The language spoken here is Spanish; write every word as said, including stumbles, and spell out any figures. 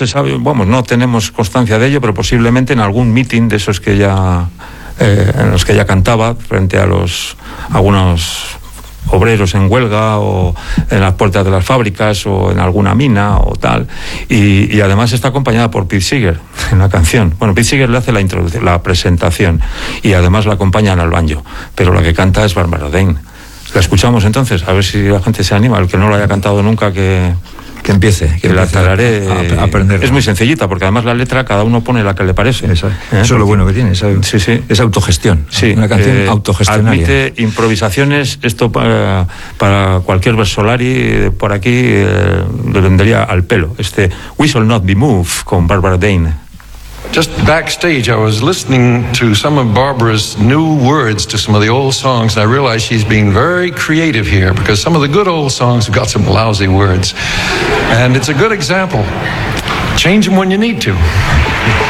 se sabe, vamos, no tenemos constancia de ello, pero posiblemente en algún meeting de esos que ella, eh, en los que ella cantaba frente a los algunos obreros en huelga o en las puertas de las fábricas o en alguna mina o tal, y, y además está acompañada por Pete Seeger en la canción. Bueno, Pete Seeger le hace la introducción, la presentación, y además la acompañan al banjo, pero la que canta es Barbara Dane. La escuchamos entonces, a ver si la gente se anima, el que no lo haya cantado nunca, que que empiece, que, que la tararé a, a aprender. Es muy sencillita, porque además la letra cada uno pone la que le parece. Eso, ¿eh? eso es lo bueno que tiene, esa, sí, sí. esa autogestión. Sí, una canción eh, autogestionaria. Admite improvisaciones, esto para, para cualquier versolari por aquí eh, le vendría al pelo. Este We Shall Not Be Moved con Barbara Dane. Just backstage, I was listening to some of Barbara's new words to some of the old songs, and I realized she's being very creative here, because some of the good old songs have got some lousy words. And it's a good example. Change them when you need to.